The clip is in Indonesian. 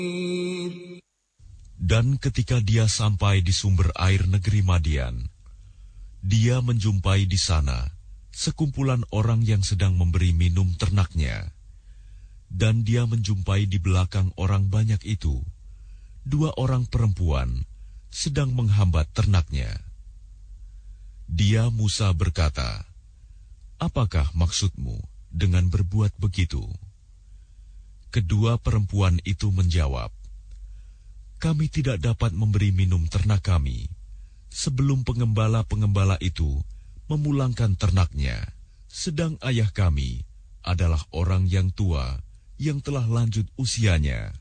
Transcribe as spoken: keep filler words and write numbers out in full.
Dan ketika dia sampai di sumber air negeri Madian, dia menjumpai di sana sekumpulan orang yang sedang memberi minum ternaknya. Dan dia menjumpai di belakang orang banyak itu dua orang perempuan sedang menghambat ternaknya. Dia Musa berkata, "Apakah maksudmu dengan berbuat begitu?" Kedua perempuan itu menjawab, "Kami tidak dapat memberi minum ternak kami sebelum pengembala-pengembala itu memulangkan ternaknya, sedang ayah kami adalah orang yang tua yang telah lanjut usianya."